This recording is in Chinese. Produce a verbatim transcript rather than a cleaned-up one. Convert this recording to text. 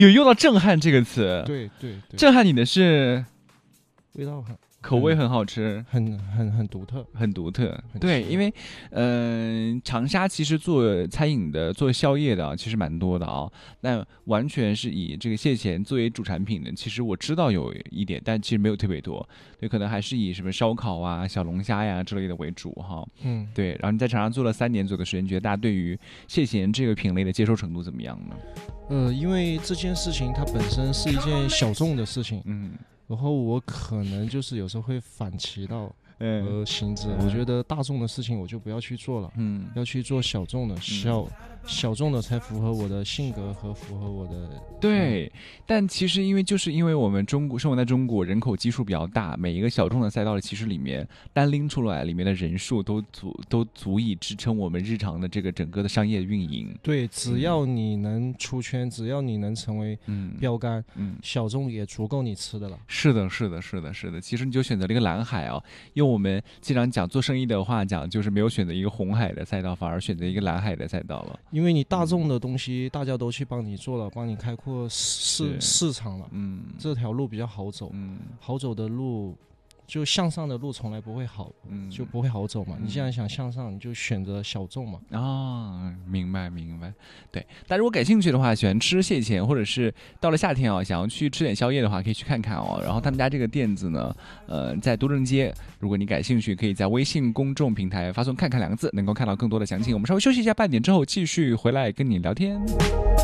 有用到震撼这个词。 对对对， 震撼你的是味道很口味很好吃， 很很很独特， 很独特。 很对， 奇因为嗯、呃，长沙其实做餐饮的、做宵夜的啊，其实蛮多的啊。那完全是以这个蟹钳作为主产品的，其实我知道有一点，但其实没有特别多。对，可能还是以什么烧烤啊、小龙虾呀之类的为主哈。 嗯， 对。然后你在长沙做了三年左右的时间，觉得大家对于蟹钳这个品类的接受程度怎么样呢？ 呃，因为这件事情它本身是一件小众的事情， 嗯。 然后我可能就是有时候会反其道而行之， 嗯、 我觉得大众的事情我就不要去做了， 嗯， 要去做小众的，小、嗯、小众的才符合我的性格和符合我的。 对、嗯，但其实因为就是因为我们中国生活在中国，人口基数比较大，每一个小众的赛道的其实里面单拎出来，里面的人数都足都足以支撑我们日常的这个整个的商业运营。 对，只要你能出圈，只要你能成为标杆，嗯，嗯小众也足够你吃的了。 是的，是的，是的，是的。其实你就选择了一个蓝海啊，用我们经常讲做生意的话讲，就是没有选择一个红海的赛道，反而选择一个蓝海的赛道了。 因为你大众的东西，大家都去帮你做了，帮你开阔市市场了，嗯，这条路比较好走，嗯，好走的路。就向上的路从来不会好，嗯，就不会好走嘛。嗯、你既然想向上，你就选择小众嘛。 啊、哦，明白明白。对，大家如果感兴趣的话，喜欢吃蟹钳，或者是到了夏天啊，想要去吃点宵夜的话，可以去看看哦。然后他们家这个店子呢，呃，在都正街。如果你感兴趣，可以在微信公众平台发送"看看"两个字，能够看到更多的详情。我们稍微休息一下，半点之后继续回来跟你聊天。